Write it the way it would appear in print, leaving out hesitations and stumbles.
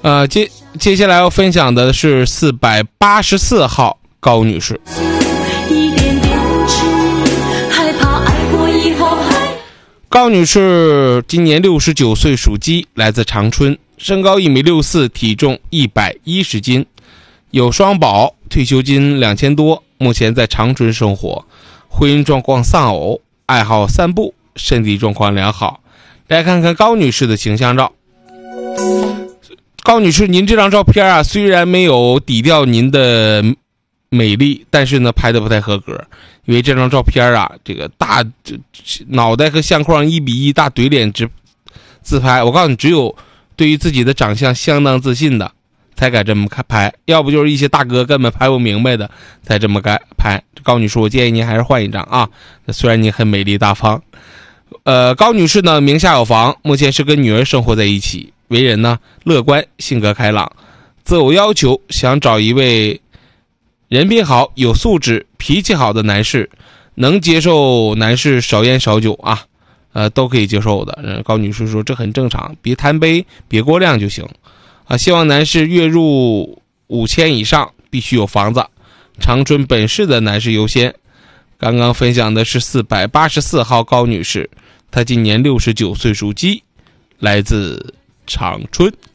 接下来要分享的是484号高女士。高女士今年69岁，属鸡，来自长春，身高1.64米，体重110斤，有双保，退休金2000多，目前在长春生活，婚姻状况丧偶，爱好散步，身体状况良好。来看看高女士的形象照。高女士，您这张照片啊，虽然没有抵掉您的美丽，但是呢拍的不太合格，因为这张照片啊，这个大脑袋和相框1比1，大怼脸自拍。我告诉你，只有对于自己的长相相当自信的才敢这么拍，要不就是一些大哥根本拍不明白的才这么敢拍。高女士，我建议您还是换一张啊，虽然您很美丽大方。高女士呢，名下有房，目前是跟女儿生活在一起，为人呢乐观，性格开朗，择偶要求想找一位人品好、有素质、脾气好的男士，能接受男士少烟少酒啊，都可以接受的。高女士说这很正常，别贪杯，别过量就行啊。希望男士月入5000以上，必须有房子，长春本市的男士优先。刚刚分享的是484号高女士，她今年69岁，属鸡，来自长春。